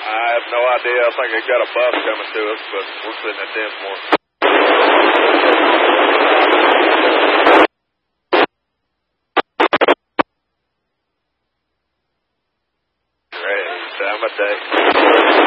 I have no idea. I think they got a bus coming to us, but we're sitting at Densmore. Great time of day.